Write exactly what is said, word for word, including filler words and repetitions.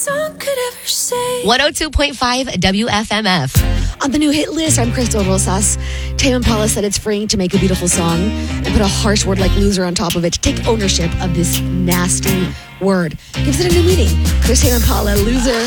song could ever say. one oh two point five W F M F. On the new hit list, I'm Crystal Rosas. Tame Impala said it's freeing to make a beautiful song and put a harsh word like loser on top of it to take ownership of this nasty word. Gives it a new meaning. There's Tame Impala, Loser.